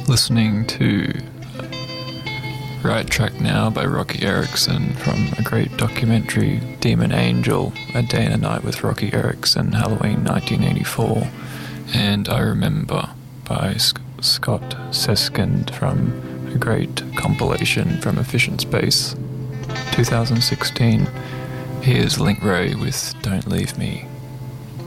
listening to Right Track Now by Rocky Erickson from a great documentary, Demon Angel, A Day and a Night with Rocky Erickson, Halloween 1984, and I Remember by Scott Seskind from a great compilation from Efficient Space 2016. Here's Link Ray with Don't Leave Me.